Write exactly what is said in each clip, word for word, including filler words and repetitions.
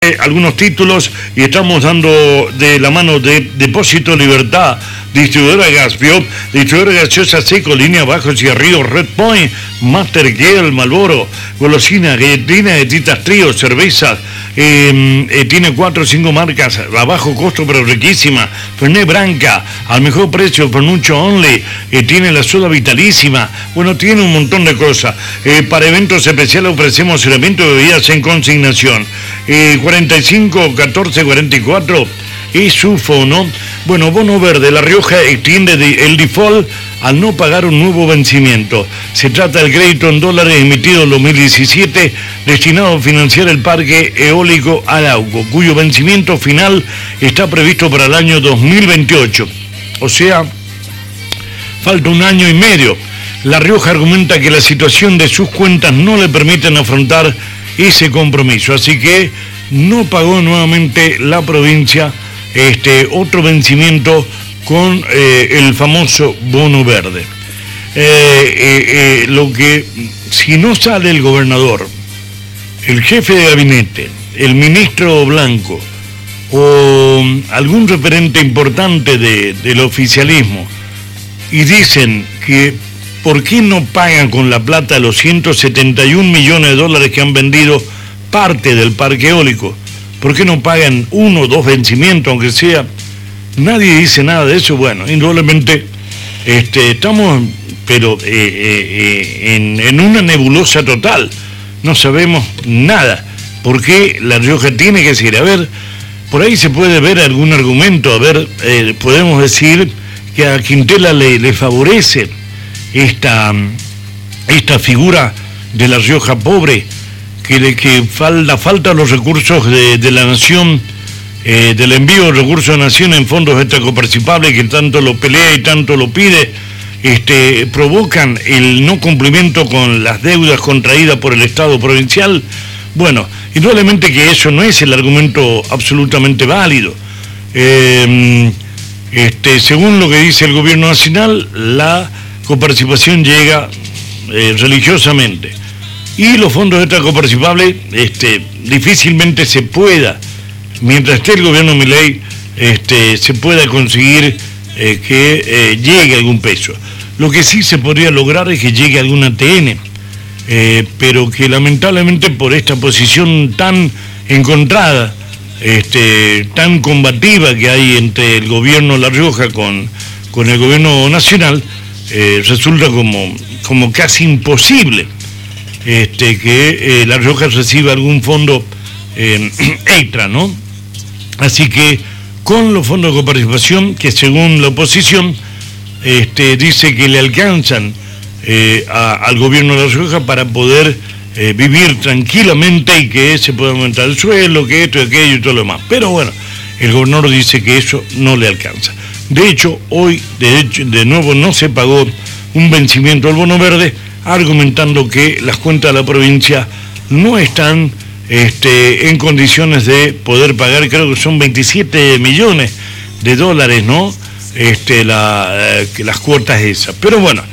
Algunos títulos y estamos dando de la mano de Depósito Libertad, distribuidora Gaspio, distribuidora gaseosa Seco, línea Bajos y Ríos, Red Point, Master Gel, Malboro, golosina, galletina, galletitas trío, cervezas, eh, eh, tiene cuatro o cinco marcas a bajo costo pero riquísima, Fernet Branca, al mejor precio, Fernucho Only, eh, tiene la soda vitalísima, bueno, tiene un montón de cosas. Eh, para eventos especiales ofrecemos elemento de bebidas en consignación. Eh, cuarenta y cinco, catorce, cuarenta y cuatro es su fono. Bueno, Bono Verde, La Rioja extiende el default al no pagar un nuevo vencimiento. Se trata del crédito en dólares emitido en dos mil diecisiete destinado a financiar el parque eólico Arauco, cuyo vencimiento final está previsto para el año dos mil veintiocho. O sea, falta un año y medio. La Rioja argumenta que la situación de sus cuentas no le permiten afrontar ese compromiso, así que no pagó nuevamente la provincia este otro vencimiento con eh, el famoso bono verde. Eh, eh, eh, lo que, si no sale el gobernador, el jefe de gabinete, el ministro Blanco o algún referente importante de, del oficialismo y dicen que ¿por qué no pagan con la plata los ciento setenta y un millones de dólares que han vendido parte del parque eólico? ¿Por qué no pagan uno o dos vencimientos, aunque sea? Nadie dice nada de eso. Bueno, indudablemente este, estamos, pero eh, eh, en, en una nebulosa total. No sabemos nada. ¿Por qué La Rioja tiene que seguir? A ver, por ahí se puede ver algún argumento. A ver, eh, podemos decir que a Quintela le, le favorece esta, esta figura de La Rioja pobre, que, le, que falta, falta los recursos de, de la nación, eh, del envío de recursos de la nación en fondos extracoparticipables, que tanto lo pelea y tanto lo pide, este, provocan el no cumplimiento con las deudas contraídas por el Estado provincial. Bueno, indudablemente que eso no es el argumento absolutamente válido. Eh, este, según lo que dice el gobierno nacional, la coparticipación llega eh, religiosamente y los fondos extracoparticipables este, difícilmente se pueda, mientras esté el gobierno Milei, este, se pueda conseguir eh, que eh, llegue algún peso. Lo que sí se podría lograr es que llegue algún A T N, eh, pero que lamentablemente por esta posición tan encontrada, este, tan combativa que hay entre el gobierno de La Rioja con, con el gobierno nacional, Eh, resulta como, como casi imposible este, que eh, La Rioja reciba algún fondo eh, extra, ¿no? Así que con los fondos de coparticipación, que según la oposición este, dice que le alcanzan eh, a, al gobierno de La Rioja para poder eh, vivir tranquilamente y que se pueda aumentar el sueldo, que esto y aquello y todo lo demás. Pero bueno, el gobernador dice que eso no le alcanza. De hecho, hoy, de, hecho, de nuevo, no se pagó un vencimiento al bono verde, argumentando que las cuentas de la provincia no están este, en condiciones de poder pagar, creo que son veintisiete millones de dólares, ¿no? Este, la, eh, las cuotas esas. Pero bueno,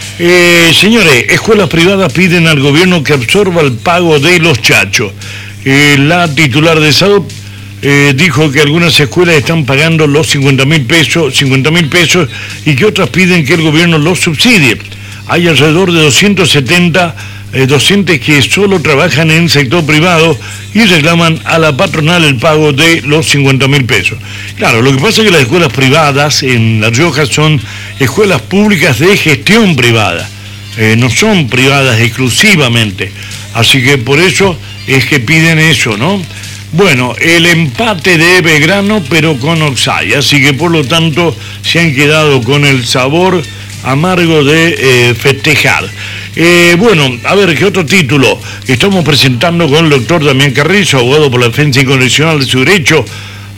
eh, señores, escuelas privadas piden al gobierno que absorba el pago de los chachos. Eh, la titular de salud Eh, dijo que algunas escuelas están pagando los cincuenta mil pesos, cincuenta mil pesos y que otras piden que el gobierno los subsidie. Hay alrededor de doscientos setenta eh, docentes que solo trabajan en el sector privado y reclaman a la patronal el pago de los cincuenta mil pesos. Claro, lo que pasa es que las escuelas privadas en La Rioja son escuelas públicas de gestión privada, eh, no son privadas exclusivamente. Así que por eso es que piden eso, ¿no? Bueno, el empate de Belgrano, pero con Oxay, así que por lo tanto se han quedado con el sabor amargo de eh, festejar. Eh, bueno, a ver, ¿qué otro título? Estamos presentando con el doctor Damián Carrizo, abogado por la defensa incondicional de su derecho.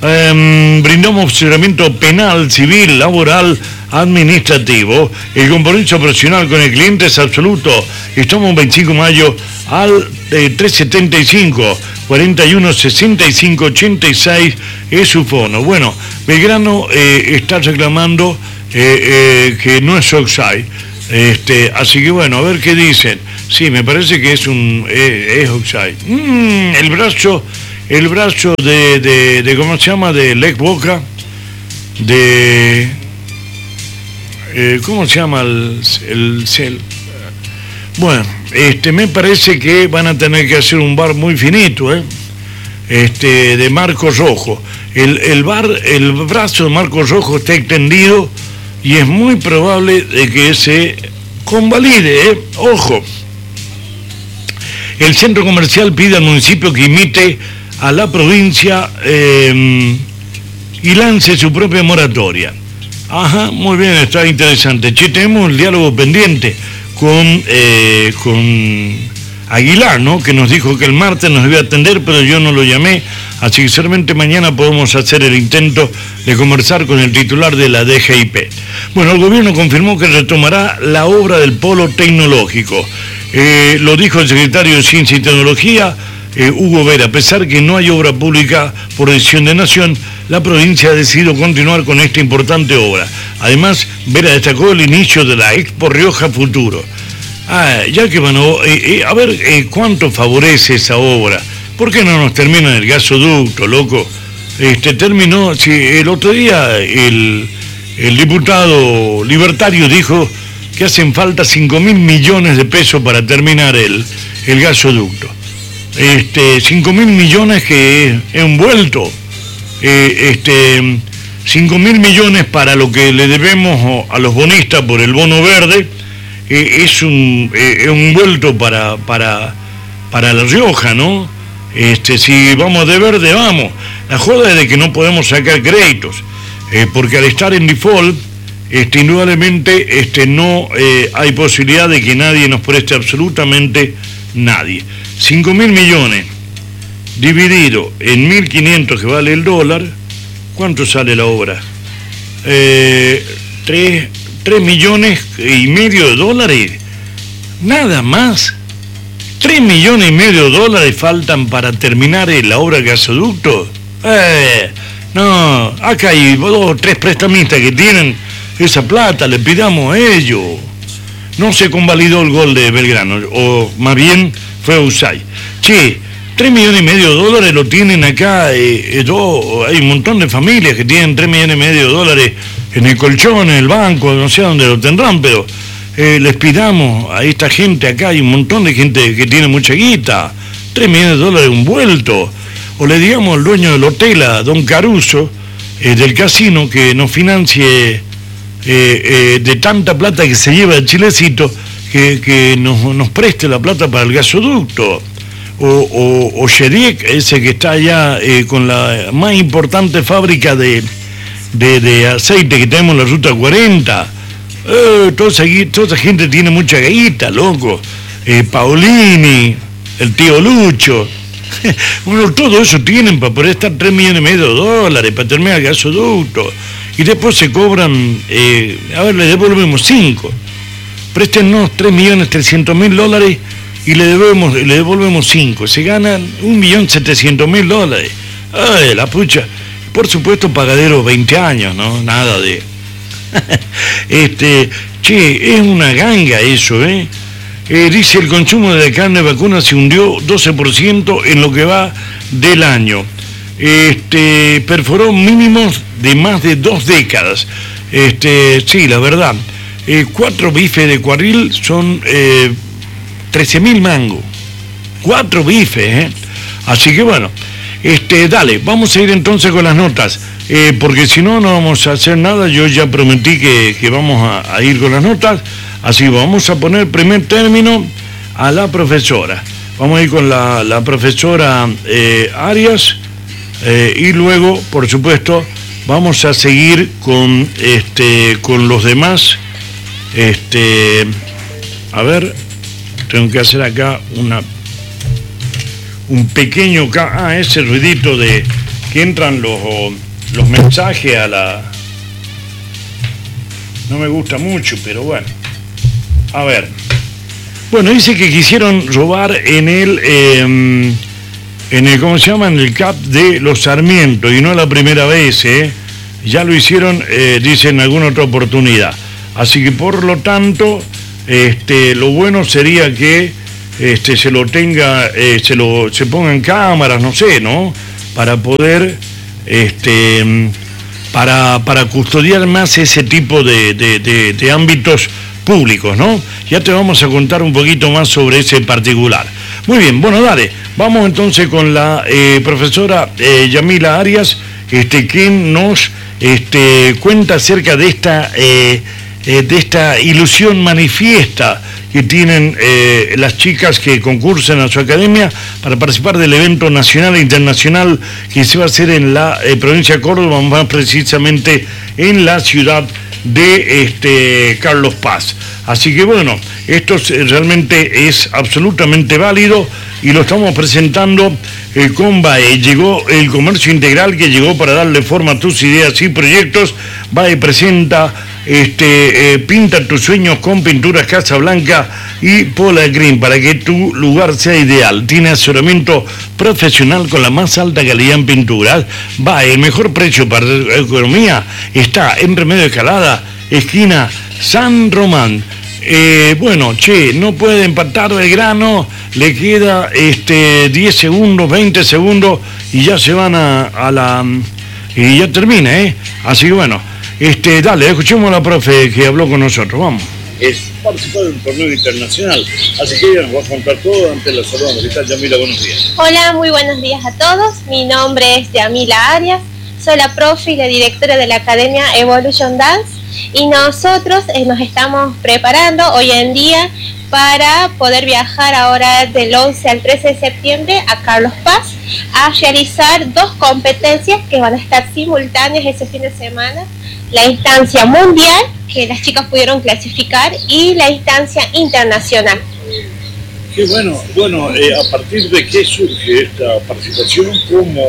Eh, brindamos asesoramiento penal, civil, laboral, administrativo. El compromiso profesional con el cliente es absoluto. Estamos veinticinco de mayo al eh, trescientos setenta y cinco, cuarenta y uno, sesenta y cinco, ochenta y seis es su fono. Bueno, Belgrano eh, está reclamando eh, eh, que no es Oxay. Este, así que bueno, a ver qué dicen. Sí, me parece que es un eh, es Oxay. Mm, el brazo el brazo de, de, de ¿cómo se llama? De Lech Boca, de, eh, ¿cómo se llama? El, el, el, bueno, este, me parece que van a tener que hacer un bar muy finito, ¿eh? Este, de Marcos Rojo. El, el, bar, el brazo de Marcos Rojo está extendido y es muy probable de que se convalide, ¿eh? Ojo. El centro comercial pide al municipio que imite a la provincia eh, y lance su propia moratoria. Ajá, muy bien, está interesante. Che, tenemos el diálogo pendiente con, eh, con Aguilar, ¿no? Que nos dijo que el martes nos iba a atender, pero yo no lo llamé, así que seguramente mañana podemos hacer el intento de conversar con el titular de la D G I P. Bueno, el gobierno confirmó que retomará la obra del polo tecnológico. Eh, lo dijo el secretario de Ciencia y Tecnología, eh, Hugo Vera. A pesar que no hay obra pública por decisión de Nación, la provincia ha decidido continuar con esta importante obra. Además, Vera destacó el inicio de la Expo Rioja Futuro. Ah, ya que bueno, eh, eh, a ver eh, cuánto favorece esa obra. ¿Por qué no nos terminan el gasoducto, loco? Este terminó, si el otro día el, el diputado libertario dijo que hacen falta cinco mil millones de pesos para terminar el, el gasoducto. Este, cinco mil millones que es un vuelto. Eh, este, cinco mil millones para lo que le debemos a los bonistas por el bono verde. Eh, es un eh, un vuelto para para para La Rioja, ¿no? Este, si vamos de verde, vamos. La joda es de que no podemos sacar créditos, eh, porque al estar en default, este, indudablemente este, no eh, hay posibilidad de que nadie nos preste absolutamente nadie. cinco mil millones dividido en mil quinientos que vale el dólar, ¿cuánto sale la obra? Eh, tres tres millones y medio de dólares, nada más. tres millones y medio de dólares faltan para terminar la obra de gasoducto. Eh, no, acá hay dos o tres prestamistas que tienen esa plata, le pidamos a ellos. No se convalidó el gol de Belgrano, o más bien fue a Usay. Che, tres millones y medio de dólares lo tienen acá, eh, eh, dos, hay un montón de familias que tienen tres millones y medio de dólares en el colchón, en el banco, no sé dónde lo tendrán, pero eh, les pidamos a esta gente acá, hay un montón de gente que tiene mucha guita, tres millones de dólares un vuelto, o le digamos al dueño del hotel, a don Caruso, eh, del casino, que nos financie eh, eh, de tanta plata que se lleva el Chilecito, que, que nos, nos preste la plata para el gasoducto, o, o, o Shediek, ese que está allá eh, con la más importante fábrica de De, de aceite que tenemos en la ruta cuarenta. Eh, toda, esa, toda esa gente tiene mucha guita, loco. Eh, Paolini, el tío Lucho. Bueno, todo eso tienen para poder estar tres millones y medio de dólares para terminar el gasoducto. Y después se cobran, eh, a ver, le devolvemos cinco. Préstenos tres millones trescientos mil dólares y le devolvemos, le devolvemos cinco. Se ganan un millón setecientos mil dólares. Ay, la pucha. Por supuesto, pagadero veinte años, ¿no? Nada de... este, che, es una ganga eso, ¿eh? eh dice, el consumo de carne vacuna se hundió doce por ciento en lo que va del año. Este, perforó mínimos de más de dos décadas. Este, sí, la verdad. Eh, cuatro bifes de cuarril son eh, trece mil mangos. Cuatro bifes, ¿eh? Así que bueno... Este, dale, vamos a ir entonces con las notas, eh, porque si no, no vamos a hacer nada. Yo ya prometí que, que vamos a, a ir con las notas, así vamos a poner primer término a la profesora. Vamos a ir con la, la profesora eh, Arias, eh, y luego, por supuesto, vamos a seguir con, este, con los demás. Este, a ver, tengo que hacer acá una... un pequeño... Ah, ese ruidito de que entran los, los mensajes a la... No me gusta mucho, pero bueno. A ver. Bueno, dice que quisieron robar en el... Eh, en el, ¿cómo se llama? En el C A P de los Sarmiento, y no es la primera vez, ¿eh? Ya lo hicieron, eh, dice, en alguna otra oportunidad. Así que, por lo tanto, este, lo bueno sería que este, se lo tenga, eh, se lo se pongan cámaras, no sé, ¿no? Para poder, este, para, para custodiar más ese tipo de, de, de, de ámbitos públicos, ¿no? Ya te vamos a contar un poquito más sobre ese particular. Muy bien, bueno, dale, vamos entonces con la eh, profesora eh, Yamila Arias, este, quien nos este, cuenta acerca de esta, eh, eh, de esta ilusión manifiesta que tienen eh, las chicas que concursan a su academia para participar del evento nacional e internacional que se va a hacer en la eh, provincia de Córdoba, más precisamente en la ciudad de este, Carlos Paz. Así que bueno, esto realmente es absolutamente válido y lo estamos presentando eh, con B A E. Llegó el comercio integral que llegó para darle forma a tus ideas y proyectos. B A E presenta este, eh, Pinta tus sueños con Pinturas Casablanca y Pola Green para que tu lugar sea ideal. Tiene asesoramiento profesional con la más alta calidad en pinturas. B A E, el mejor precio para la economía está en Remedio Escalada, esquina San Román. Eh, bueno, che, no puede empatar Belgrano, le queda este diez segundos, veinte segundos y ya se van a, a la... y ya termina, ¿eh? Así que bueno, este, dale, escuchemos a la profe que habló con nosotros, vamos. Es participar de un torneo internacional, así que ella nos va a contar todo ante la saludamos. ¿Qué tal, Yamila? Buenos días. Hola, muy buenos días a todos. Mi nombre es Yamila Arias, soy la profe y la directora de la Academia Evolution Dance. Y nosotros eh, nos estamos preparando hoy en día para poder viajar ahora del once al trece de septiembre a Carlos Paz a realizar dos competencias que van a estar simultáneas ese fin de semana. La instancia mundial, que las chicas pudieron clasificar, y la instancia internacional. Qué bueno, bueno, eh, ¿a partir de qué surge esta participación? ¿Cómo...?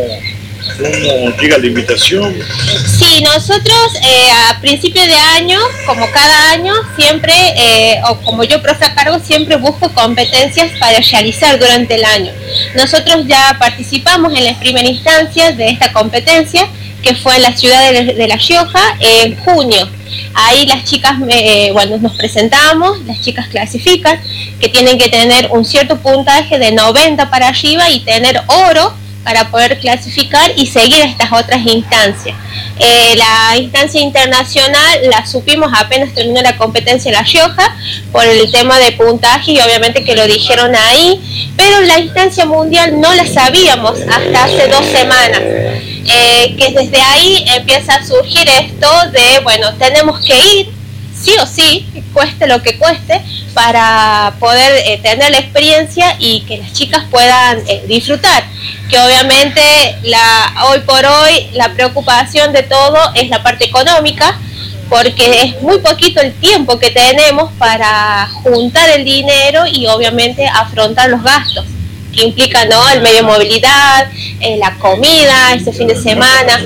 ¿Cómo llega la invitación? Sí, nosotros eh, a principio de año, como cada año, siempre, eh, o como yo profe a cargo, siempre busco competencias para realizar durante el año. Nosotros ya participamos en la primera instancia de esta competencia, que fue en la ciudad de, de La Rioja, en junio. Ahí las chicas, eh, bueno, nos presentamos, las chicas clasifican, que tienen que tener un cierto puntaje de noventa para arriba y tener oro para poder clasificar y seguir estas otras instancias. Eh, la instancia internacional la supimos apenas terminó la competencia en La Rioja por el tema de puntaje y obviamente que lo dijeron ahí, pero la instancia mundial no la sabíamos hasta hace dos semanas. Eh, que desde ahí empieza a surgir esto de, bueno, tenemos que ir sí o sí, cueste lo que cueste, para poder eh, tener la experiencia y que las chicas puedan eh, disfrutar. Que obviamente la, hoy por hoy la preocupación de todo es la parte económica, porque es muy poquito el tiempo que tenemos para juntar el dinero y obviamente afrontar los gastos que implica, ¿no?, el medio de movilidad, eh, la comida, ese fin de semana.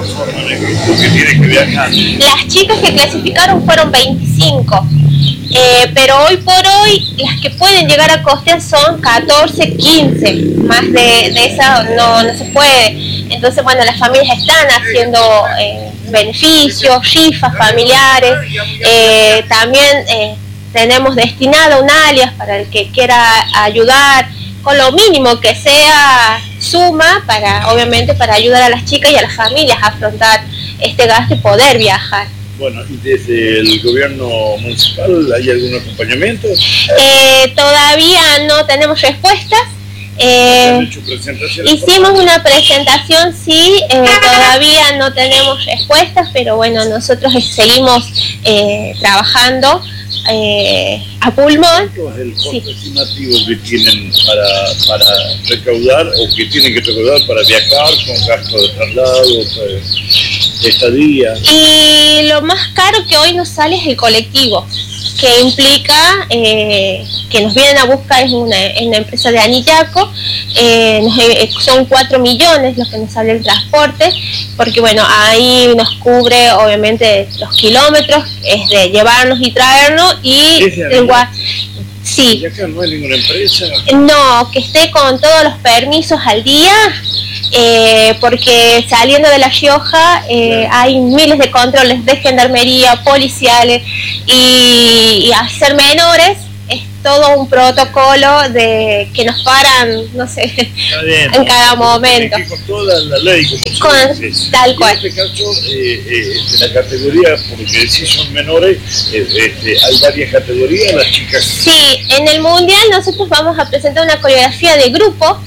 Las chicas que clasificaron fueron veinticinco, eh, pero hoy por hoy las que pueden llegar a costear son catorce, quince, más de, de esa no, no se puede. Entonces, bueno, las familias están haciendo eh, beneficios, rifas familiares, eh, también eh, tenemos destinado un alias para el que quiera ayudar, con lo mínimo que sea suma para, obviamente, para ayudar a las chicas y a las familias a afrontar este gasto y poder viajar. Bueno, ¿y desde el gobierno municipal hay algún acompañamiento? Eh, todavía no tenemos respuestas. Eh, ¿Han hecho presentaciones? Hicimos una presentación, sí, eh, todavía no tenemos respuestas, pero bueno, nosotros seguimos eh, trabajando eh, a pulmón. ¿Cuánto es el costo sí. estimativo que tienen para, para recaudar o que tienen que recaudar para viajar con gasto de traslado, de estadía? Y lo más caro que hoy nos sale es el colectivo, que implica eh, que nos vienen a buscar, es una, es una empresa de Anillaco, eh, nos, eh, son cuatro millones los que nos sale el transporte, porque bueno, ahí nos cubre obviamente los kilómetros, es de llevarnos y traernos, y el, sí. ¿Y acá no hay ninguna empresa? No, que esté con todos los permisos al día, eh, porque saliendo de La Rioja eh, hay miles de controles de gendarmería, policiales, y, y al ser menores es todo un protocolo de que nos paran, no sé, bien, en cada momento. Con toda la ley, como con, dice. Tal cual. En este caso, eh, eh, este, la categoría, porque si son menores, eh, este, hay varias categorías, las chicas. Sí, en el mundial nosotros vamos a presentar una coreografía de grupo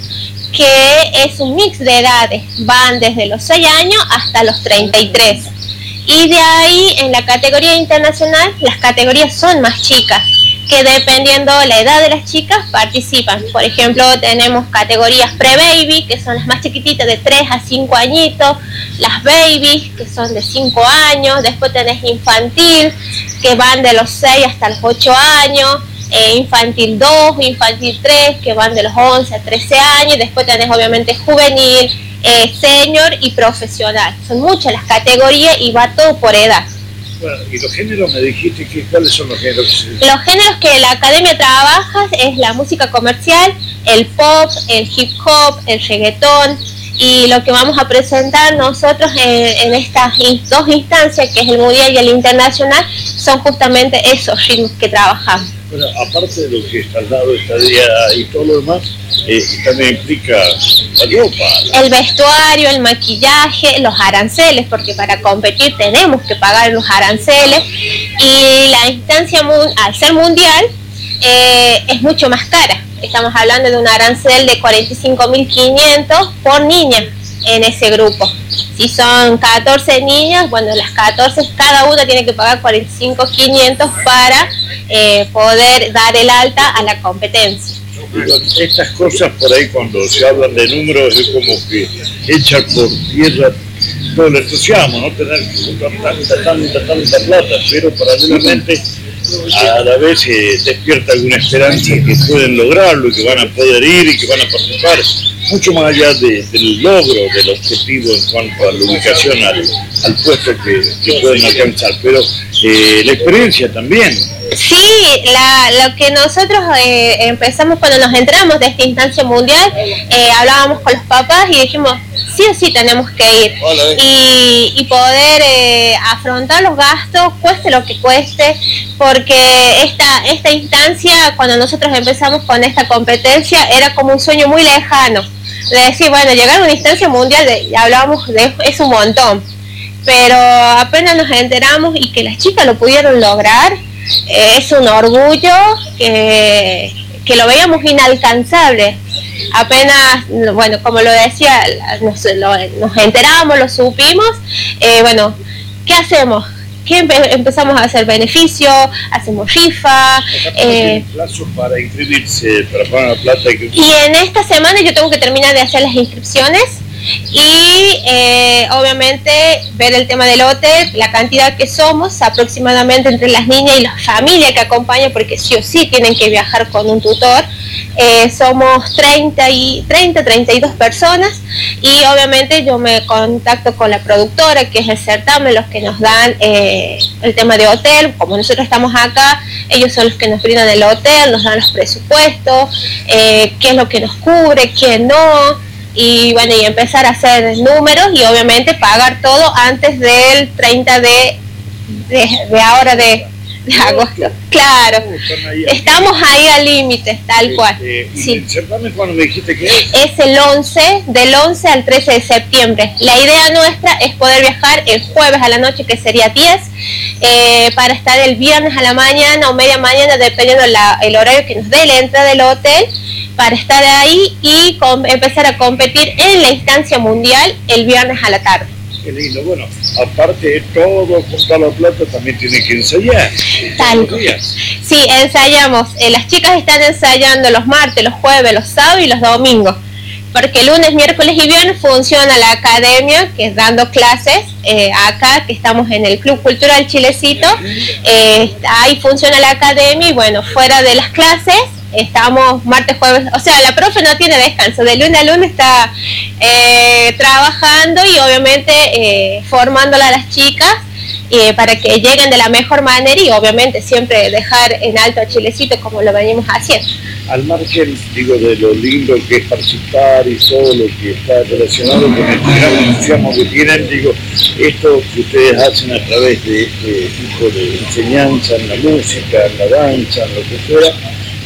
que es un mix de edades, van desde los seis años hasta los treinta y tres. Y de ahí, en la categoría internacional, las categorías son más chicas, que dependiendo de la edad de las chicas participan. Por ejemplo, tenemos categorías pre-baby, que son las más chiquititas, de tres a cinco añitos, las babies, que son de cinco años, después tenés infantil, que van de los seis hasta los ocho años, eh, infantil dos, infantil tres, que van de los once a trece años, y después tenés obviamente juvenil, eh, senior y profesional. Son muchas las categorías y va todo por edad. Bueno, y los géneros, me dijiste que cuáles son los géneros. Los géneros que la academia trabaja es la música comercial, el pop, el hip hop, el reggaetón, y lo que vamos a presentar nosotros en, en estas dos instancias, que es el mundial y el internacional, son justamente esos ritmos que trabajamos. Bueno, aparte de lo que es traslado, estadía y todo lo demás, eh, también implica la ropa. El vestuario, el maquillaje, los aranceles, porque para competir tenemos que pagar los aranceles, y la instancia, al ser mundial, eh, es mucho más cara. Estamos hablando de un arancel de cuarenta y cinco mil quinientos por niña en ese grupo. Si son catorce niñas, bueno, las catorce, cada una tiene que pagar cuarenta y cinco mil quinientos para eh, poder dar el alta a la competencia. Estas cosas por ahí, cuando se hablan de números, es como que echar por tierra todo el entusiasmo, no tener que juntar tanta, tanta, tanta plata, pero paralelamente a la vez eh, despierta alguna esperanza que pueden lograrlo y que van a poder ir y que van a participar, mucho más allá de, del logro, del objetivo en cuanto a la ubicación al, al puesto que, que pueden alcanzar, pero eh, la experiencia también. Sí, la, lo que nosotros eh, empezamos cuando nos entramos de esta instancia mundial, eh, hablábamos con los papás y dijimos, sí o sí tenemos que ir y, y poder eh, afrontar los gastos, cueste lo que cueste, porque esta, esta instancia, cuando nosotros empezamos con esta competencia, era como un sueño muy lejano, de decir, bueno, llegar a una instancia mundial, de, hablábamos de es un montón, pero apenas nos enteramos y que las chicas lo pudieron lograr, eh, es un orgullo que, que lo veíamos inalcanzable. Apenas, bueno, como lo decía, nos, lo, nos enteramos, lo supimos, eh, bueno, ¿qué hacemos? ¿Qué empe empezamos a hacer? Beneficio, hacemos rifa. Eh, plazo para inscribirse, para pagar la plata. Y, que... y en esta semana yo tengo que terminar de hacer las inscripciones y eh, obviamente ver el tema del hotel, la cantidad que somos, aproximadamente entre las niñas y la familia que acompaña, porque sí o sí tienen que viajar con un tutor. Eh, somos treinta, y, treinta, treinta y dos personas, y obviamente yo me contacto con la productora, que es el certamen, los que nos dan eh, el tema de hotel. Como nosotros estamos acá, ellos son los que nos brindan el hotel, nos dan los presupuestos, eh, qué es lo que nos cubre, qué no, y bueno, y empezar a hacer números y obviamente pagar todo antes del treinta de, de, de ahora de de agosto, claro, estamos ahí al límite, tal cual. Eh, sí. ¿El certamen cuándo me dijiste que es? Es el once, del once al trece de septiembre. La idea nuestra es poder viajar el jueves a la noche, que sería diez, eh, para estar el viernes a la mañana o media mañana, dependiendo la, el horario que nos dé la entrada del hotel, para estar ahí y com empezar a competir en la instancia mundial el viernes a la tarde. Qué lindo. Bueno, aparte de todo, juntar la plata, también tiene que ensayar. Tal. Sí, ensayamos. Eh, las chicas están ensayando los martes, los jueves, los sábados y los domingos. Porque lunes, miércoles y viernes funciona la academia, que es dando clases eh, acá, que estamos en el Club Cultural Chilecito. Eh, ahí funciona la academia y bueno, fuera de las clases, estamos martes, jueves, o sea, la profe no tiene descanso, de lunes a lunes está eh, trabajando y obviamente eh, formándola a las chicas eh, para que lleguen de la mejor manera y obviamente siempre dejar en alto a Chilecito como lo venimos haciendo. Al margen, digo, de lo lindo que es participar y todo lo que está relacionado con el gran entusiasmo que tienen, digo, esto que ustedes hacen a través de este tipo de enseñanza en la música, en la danza, en lo que fuera,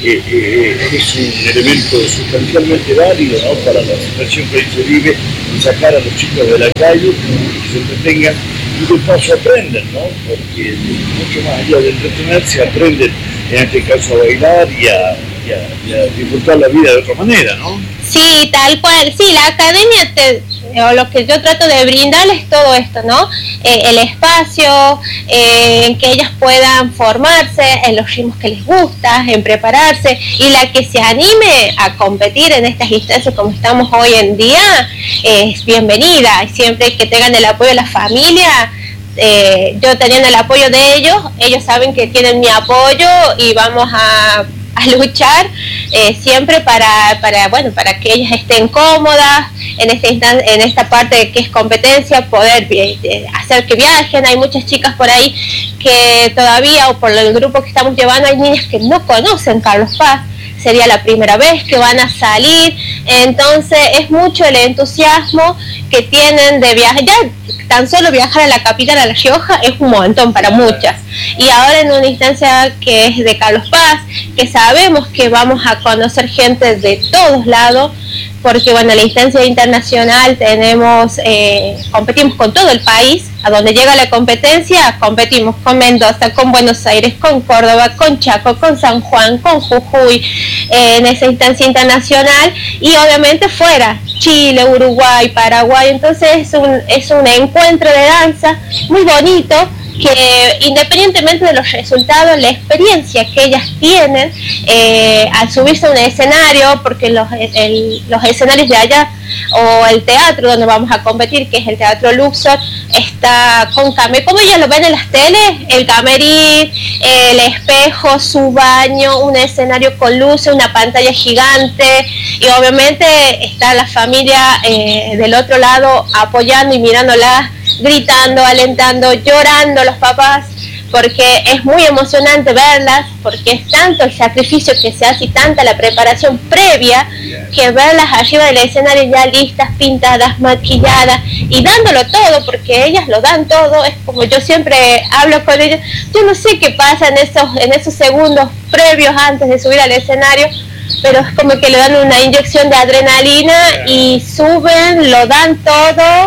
eh, eh, es un elemento sustancialmente válido, ¿no?, para la situación que se vive, y sacar a los chicos de la calle, que se entretengan y de paso aprenden, ¿no?, porque mucho más allá de entretenerse, aprenden en este caso a bailar y a, y a, y a disfrutar la vida de otra manera, ¿no? Sí, tal cual. Sí, la academia, te, o lo que yo trato de brindarles es todo esto, ¿no? Eh, el espacio, eh, en que ellas puedan formarse en los ritmos que les gusta, en prepararse, y la que se anime a competir en estas instancias como estamos hoy en día, eh, es bienvenida. Y siempre que tengan el apoyo de la familia, eh, yo teniendo el apoyo de ellos, ellos saben que tienen mi apoyo y vamos a... a luchar eh, siempre para, para, bueno, para que ellas estén cómodas en, este instan en esta parte que es competencia, poder eh, hacer que viajen. Hay muchas chicas por ahí que todavía, o por el grupo que estamos llevando, hay niñas que no conocen Carlos Paz, sería la primera vez que van a salir, entonces es mucho el entusiasmo que tienen de viajar. Ya tan solo viajar a la capital, a La Rioja, es un montón para muchas, y ahora en una instancia que es de Carlos Paz, que sabemos que vamos a conocer gente de todos lados, porque bueno, la instancia internacional tenemos, eh, competimos con todo el país. A donde llega la competencia, competimos con Mendoza, con Buenos Aires, con Córdoba, con Chaco, con San Juan, con Jujuy, eh, en esa instancia internacional, y obviamente fuera, Chile, Uruguay, Paraguay. Entonces es un, es un encuentro de danza muy bonito, que independientemente de los resultados, la experiencia que ellas tienen eh, al subirse a un escenario, porque los, el, los escenarios de allá, o el teatro donde vamos a competir, que es el Teatro Luxor, está con camerín, como ya lo ven en las teles, el camerín, el espejo, su baño, un escenario con luces, una pantalla gigante, y obviamente está la familia eh, del otro lado apoyando y mirándolas, gritando, alentando, llorando los papás, porque es muy emocionante verlas, porque es tanto el sacrificio que se hace y tanta la preparación previa, que verlas arriba del escenario ya listas, pintadas, maquilladas y dándolo todo, porque ellas lo dan todo. Es como yo siempre hablo con ellas, yo no sé qué pasa en esos, en esos segundos previos antes de subir al escenario, pero es como que le dan una inyección de adrenalina y suben, lo dan todo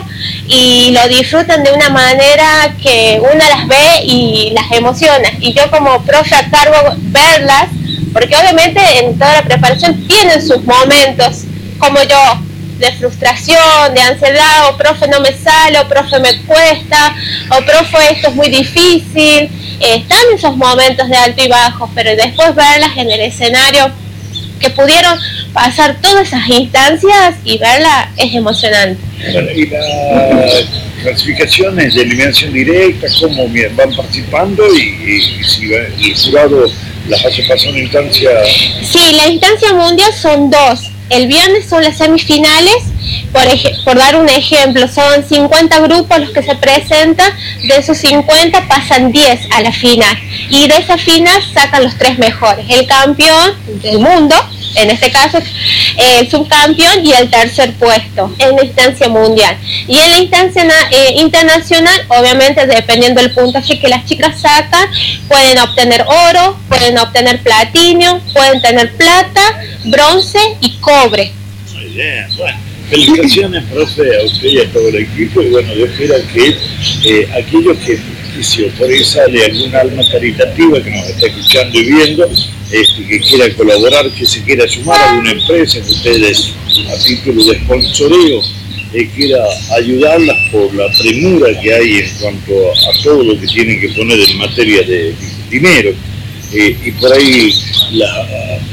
y lo disfrutan de una manera que una las ve y las emociona. Y yo como profe a cargo, verlas, porque obviamente en toda la preparación tienen sus momentos, como yo, de frustración, de ansiedad, o profe no me sale, o profe me cuesta, o profe esto es muy difícil. Eh, están esos momentos de alto y bajo, pero después verlas en el escenario, que pudieron pasar todas esas instancias y verla, es emocionante. Bueno, y las clasificaciones de eliminación directa, ¿cómo van participando? Y, y, y si el jurado las hace pasar una instancia... Sí, la instancia mundial son dos. El viernes son las semifinales, por, por dar un ejemplo, son cincuenta grupos los que se presentan, de esos cincuenta pasan diez a la final, y de esa final sacan los tres mejores, el campeón del mundo, en este caso el subcampeón y el tercer puesto en la instancia mundial. Y en la instancia eh, internacional, obviamente dependiendo del puntaje que las chicas sacan, pueden obtener oro, pueden obtener platino, pueden tener plata, bronce y cobre. Muy bien, bueno, felicitaciones, profe, a usted y a todo el equipo, y bueno, yo espero que eh, aquellos que, que si por ahí sale algún alma caritativa que nos está escuchando y viendo, este, que quiera colaborar, que se quiera sumar a alguna empresa, que ustedes a título de sponsoreo eh, quiera ayudarlas por la premura que hay en cuanto a, a todo lo que tienen que poner en materia de, de dinero, eh, y por ahí la,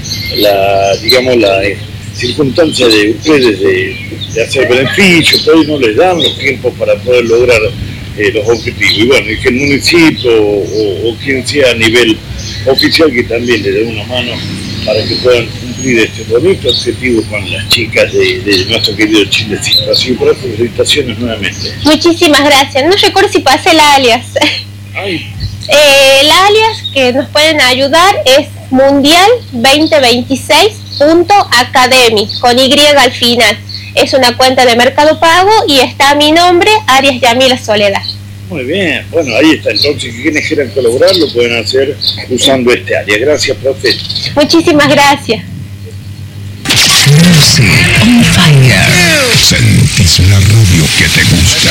la digamos la eh, circunstancia de ustedes de, de hacer beneficios, por ahí no les dan los tiempos para poder lograr eh, los objetivos, y bueno, y que el municipio o, o quien sea a nivel oficial que también le dé una mano para que puedan cumplir este bonito objetivo con las chicas de, de nuestro querido Chilecito. Así que felicitaciones nuevamente. Muchísimas gracias. No recuerdo si pasé el alias. Ay. Eh, el alias que nos pueden ayudar es mundial veinte veintiséis punto academy, con Y al final. Es una cuenta de Mercado Pago y está mi nombre, Arias Yamila Soledad. Muy bien, bueno, ahí está. Entonces, quienes quieran colaborar lo pueden hacer usando este área. Gracias, profe. Muchísimas gracias. Music on Fire. Sentís la radio que te gusta.